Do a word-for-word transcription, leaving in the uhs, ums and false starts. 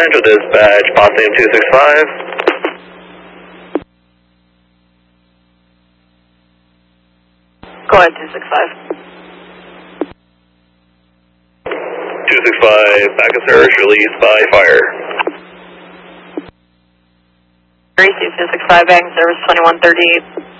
Central Dispatch, Potsdam two six five. Go ahead, two six five. two six five, backup surge released by fire. two six five, bagging service twenty-one thirty-eight.